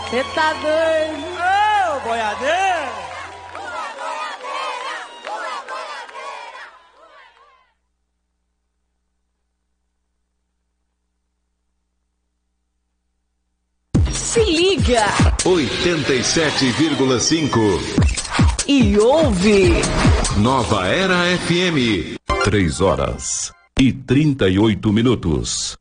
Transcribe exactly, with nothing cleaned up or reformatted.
Você tá doido? Ô, oh, boiadeira! Se liga! oitenta e sete vírgula cinco E ouve! Nova Era F M. Três horas e trinta e oito minutos.